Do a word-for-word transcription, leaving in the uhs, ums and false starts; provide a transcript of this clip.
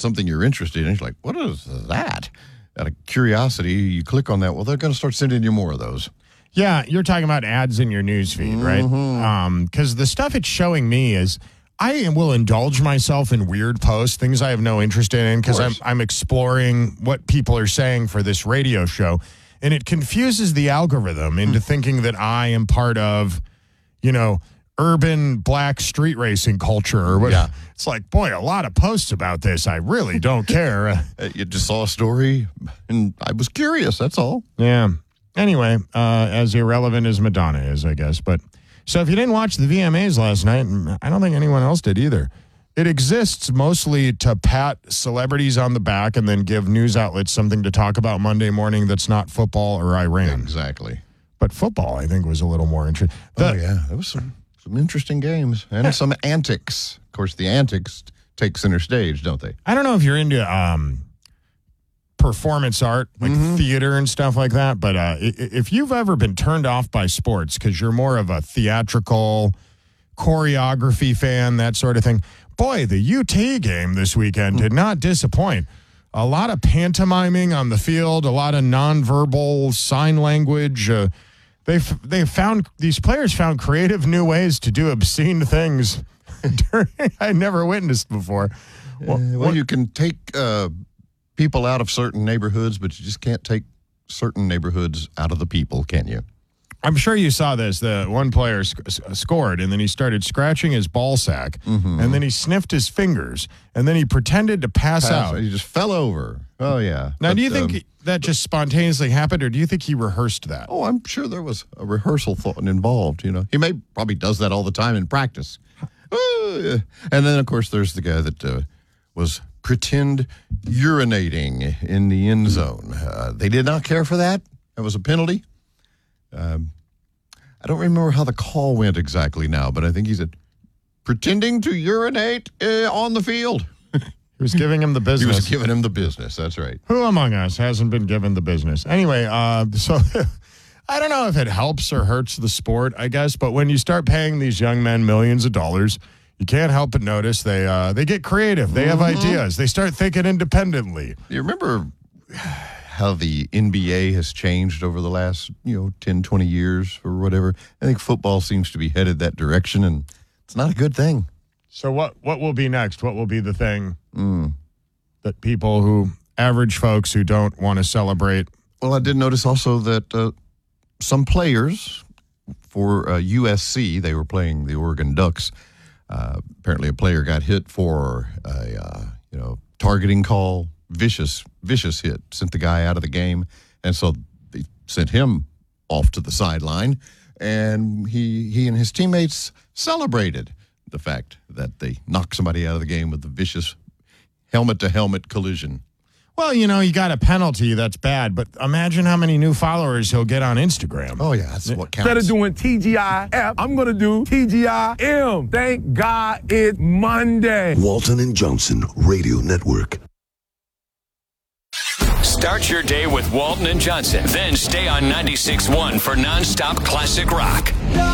something you're interested in. You're like, what is that? Out of curiosity, you click on that. Well, they're going to start sending you more of those. Yeah, you're talking about ads in your news feed, right? Because um, the stuff it's showing me is I will indulge myself in weird posts, things I have no interest in, because I'm, I'm exploring what people are saying for this radio show. And it confuses the algorithm into hmm. thinking that I am part of, you know, urban black street racing culture or what. Yeah. It's like, boy, a lot of posts about this. I really don't care. You just saw a story, and I was curious. That's all. Yeah. Anyway, uh, as irrelevant as Madonna is, I guess. But so if you didn't watch the V M As last night, I don't think anyone else did either. It exists mostly to pat celebrities on the back and then give news outlets something to talk about Monday morning that's not football or Iran. Exactly. But football, I think, was a little more interesting. Oh, yeah. There was some, some interesting games and some antics. Of course, the antics take center stage, don't they? I don't know if you're into um, performance art, like mm-hmm. theater and stuff like that, but uh, if you've ever been turned off by sports because you're more of a theatrical choreography fan, that sort of thing, boy, the U T game this weekend did not disappoint. A lot of pantomiming on the field, a lot of nonverbal sign language. Uh, they've they found these players found creative new ways to do obscene things I never witnessed before. Well, uh, well you can take uh, people out of certain neighborhoods, but you just can't take certain neighborhoods out of the people, can you? I'm sure you saw this. The one player sc- scored, and then he started scratching his ball sack, mm-hmm. and then he sniffed his fingers, and then he pretended to pass, pass out. He just fell over. Oh, yeah. Now, but, do you think um, that just spontaneously happened, or do you think he rehearsed that? Oh, I'm sure there was a rehearsal thought involved. You know, he may probably does that all the time in practice. Uh, and then, of course, there's the guy that uh, was pretend urinating in the end zone. Uh, they did not care for that. That was a penalty. Um, I don't remember how the call went exactly now, but I think he said, pretending to urinate uh, on the field. He was giving him the business. He was giving him the business, that's right. Who among us hasn't been given the business? Anyway, uh, so I don't know if it helps or hurts the sport, I guess, but when you start paying these young men millions of dollars, you can't help but notice they uh, they get creative. They have mm-hmm. ideas. They start thinking independently. You remember how the N B A has changed over the last, you know, ten, twenty years or whatever? I think football seems to be headed that direction, and it's not a good thing. So what, what will be next? What will be the thing mm. that people who, average folks who don't want to celebrate? Well, I did notice also that uh, some players for uh, U S C, they were playing the Oregon Ducks. Uh, apparently a player got hit for a, uh, you know, targeting call. Vicious, vicious hit, sent the guy out of the game. And so they sent him off to the sideline. And he he and his teammates celebrated the fact that they knocked somebody out of the game with the vicious helmet-to-helmet collision. Well, you know, you got a penalty, that's bad. But imagine how many new followers he'll get on Instagram. Oh, yeah, that's what counts. Instead of doing T G I F, I'm going to do T G I M. Thank God it's Monday. Walton and Johnson Radio Network. Start your day with Walton and Johnson. Then stay on ninety-six point one for nonstop classic rock.